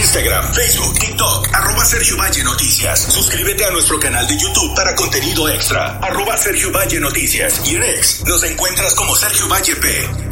Instagram, Facebook, TikTok, @Sergio Valle Noticias. Suscríbete a nuestro canal de YouTube para contenido extra, @Sergio Valle Noticias. Y en X nos encuentras como Sergio Valle P.